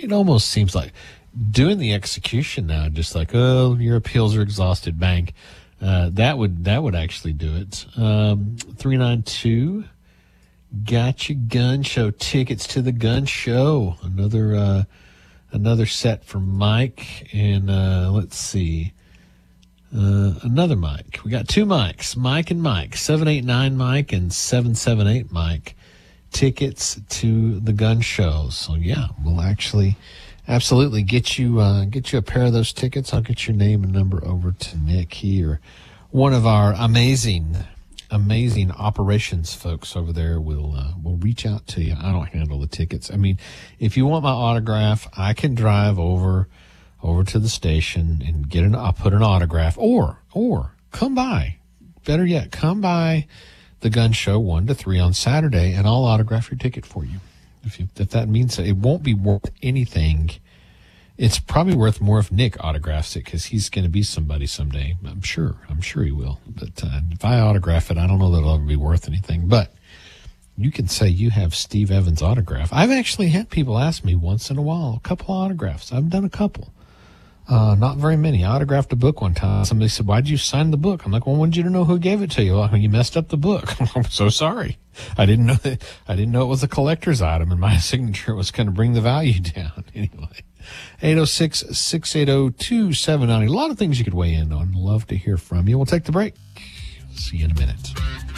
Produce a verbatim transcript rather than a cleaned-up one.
it almost seems like doing the execution now, just like, oh, your appeals are exhausted, bank. Uh, that would that would actually do it. Um, three nine two, got your gun show tickets to the gun show. Another uh, another set for Mike, and uh, let's see, uh, another Mike. We got two Mikes, Mike and Mike, seven eight nine Mike and seven seven eight Mike. Tickets to the gun show. So yeah, we'll actually absolutely get you uh, get you a pair of those tickets. I'll get your name and number over to Nick here. One of our amazing, amazing operations folks over there will uh, will reach out to you. I don't handle the tickets. I mean, if you want my autograph, I can drive over over to the station and get an. I'll put an autograph, or or come by. Better yet, come by the gun show one to three on Saturday, and I'll autograph your ticket for you. If you, if that means that it won't be worth anything, it's probably worth more if Nick autographs it, because he's going to be somebody someday. I'm sure. I'm sure he will. But uh, if I autograph it, I don't know that it'll ever be worth anything. But you can say you have Steve Evans' autograph. I've actually had people ask me once in a while, a couple of autographs. I've done a couple. Uh, not very many. I autographed a book one time. Somebody said, why'd you sign the book? I'm like, well, I wanted you to know who gave it to you. Well, you messed up the book. I'm so sorry. I didn't know that. I didn't know it was a collector's item, and my signature was going to bring the value down. Anyway, eight oh six, six eight oh, two seven nine oh. A lot of things you could weigh in on. Love to hear from you. We'll take the break. See you in a minute.